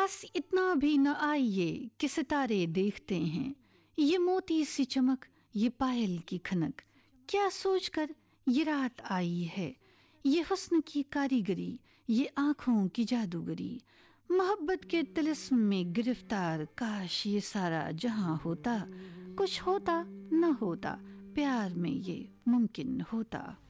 बस इतना भी न आइए कि सितारे देखते हैं, ये मोती सी चमक, ये पायल की खनक, क्या सोचकर ये रात आई है, ये हुस्न की कारीगरी, ये आंखों की जादूगरी। मोहब्बत के तिलिस्म में गिरफ्तार, काश ये सारा जहां होता, कुछ होता न होता, प्यार में ये मुमकिन होता।